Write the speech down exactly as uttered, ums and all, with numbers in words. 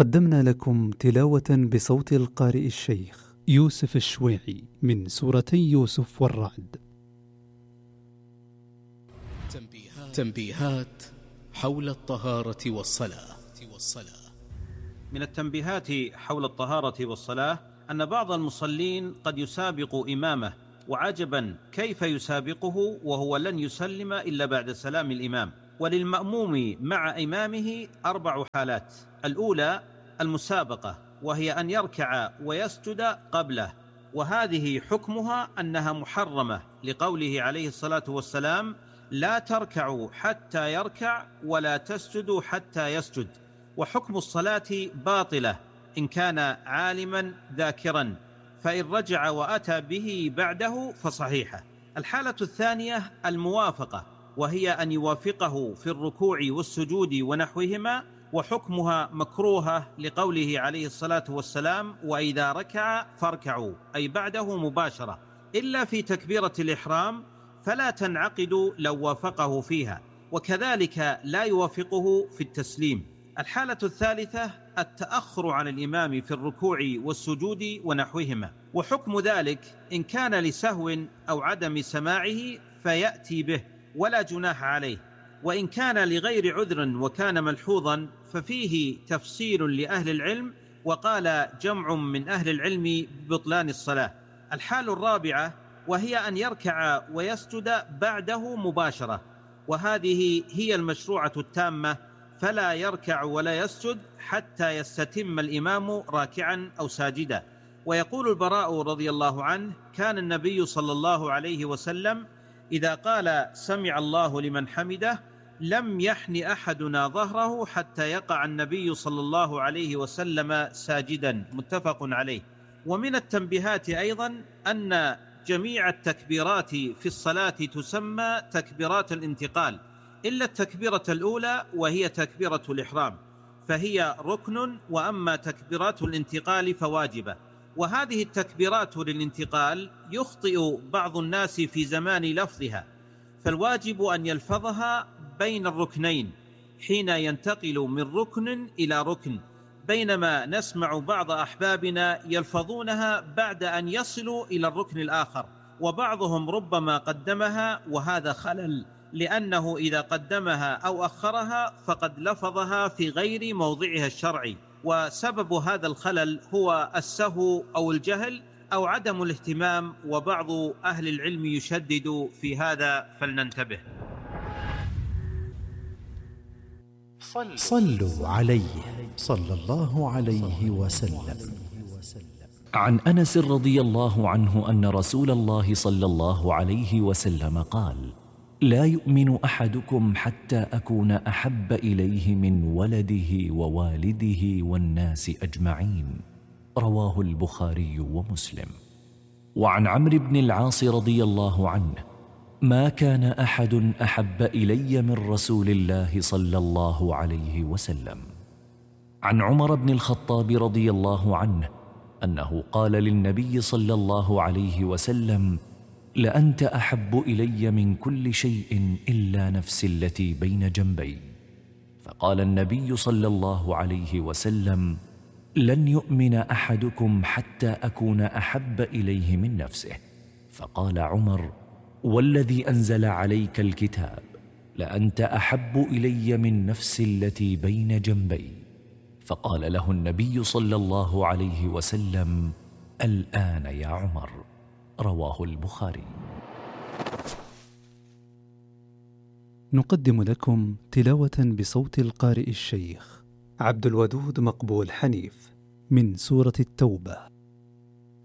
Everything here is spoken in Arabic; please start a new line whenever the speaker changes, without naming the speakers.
قدمنا لكم تلاوة بصوت القارئ الشيخ يوسف الشويعي من سورتي يوسف والرعد.
تنبيهات, تنبيهات حول الطهارة والصلاة.
من التنبيهات حول الطهارة والصلاة أن بعض المصلين قد يسابق إمامه، وعجبا كيف يسابقه وهو لن يسلم إلا بعد سلام الإمام. وللمأموم مع إمامه أربع حالات: الأولى المسابقة، وهي أن يركع ويسجد قبله، وهذه حكمها أنها محرمة لقوله عليه الصلاة والسلام: لا تركعوا حتى يركع ولا تسجدوا حتى يسجد. وحكم الصلاة باطلة إن كان عالما ذاكرا، فإن رجع وأتى به بعده فصحيحة. الحالة الثانية الموافقة، وهي أن يوافقه في الركوع والسجود ونحوهما، وحكمها مكروهة لقوله عليه الصلاة والسلام: وإذا ركع فاركعوا، أي بعده مباشرة، إلا في تكبيرة الإحرام فلا تنعقد لو وافقه فيها، وكذلك لا يوافقه في التسليم. الحالة الثالثة التأخر عن الإمام في الركوع والسجود ونحوهما، وحكم ذلك إن كان لسهو أو عدم سماعه فيأتي به ولا جناح عليه، وإن كان لغير عذر وكان ملحوظا ففيه تفصيل لأهل العلم، وقال جمع من أهل العلم ببطلان الصلاة. الحالة الرابعة وهي أن يركع ويسجد بعده مباشرة، وهذه هي المشروعة التامة، فلا يركع ولا يسجد حتى يستتم الإمام راكعا أو ساجدا. ويقول البراء رضي الله عنه: كان النبي صلى الله عليه وسلم إذا قال سمع الله لمن حمده لم يحن أحدنا ظهره حتى يقع النبي صلى الله عليه وسلم ساجدا، متفق عليه. ومن التنبيهات أيضا أن جميع التكبيرات في الصلاة تسمى تكبيرات الانتقال، إلا التكبيرة الأولى وهي تكبيرة الإحرام، فهي ركن، وأما تكبيرات الانتقال فواجبة. وهذه التكبيرات للانتقال يخطئ بعض الناس في زمان لفظها، فالواجب أن يلفظها بين الركنين حين ينتقل من ركن إلى ركن، بينما نسمع بعض أحبابنا يلفظونها بعد أن يصلوا إلى الركن الآخر، وبعضهم ربما قدمها، وهذا خلل، لأنه إذا قدمها أو أخرها فقد لفظها في غير موضعها الشرعي، وسبب هذا الخلل هو السهو أو الجهل أو عدم الاهتمام، وبعض أهل العلم يشدد في هذا، فلننتبه.
صلوا عليه صلى الله عليه وسلم. عن أنس رضي الله عنه أن رسول الله صلى الله عليه وسلم قال: لا يؤمن أحدكم حتى أكون أحب إليه من ولده ووالده والناس أجمعين. رواه البخاري ومسلم. وعن عمرو بن العاص رضي الله عنه: ما كان أحد أحب إلي من رسول الله صلى الله عليه وسلم. عن عمر بن الخطاب رضي الله عنه أنه قال للنبي صلى الله عليه وسلم: لأنت أحب إلي من كل شيء إلا نفسي التي بين جنبي. فقال النبي صلى الله عليه وسلم: لن يؤمن أحدكم حتى أكون أحب إليه من نفسه. فقال عمر: والذي أنزل عليك الكتاب لأنت أحب إلي من نفسي التي بين جنبي. فقال له النبي صلى الله عليه وسلم: الآن يا عمر. رواه البخاري.
نقدم لكم تلاوة بصوت القارئ الشيخ عبد الودود مقبول حنيف من سورة التوبة.